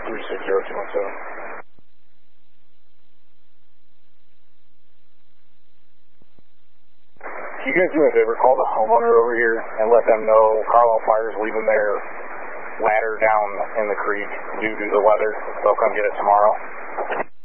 360-217. Can you guys do me a favor? Call the homeowner over here and let them know Carlisle Fire's leaving their ladder down in the creek due to the weather. They'll come get it tomorrow.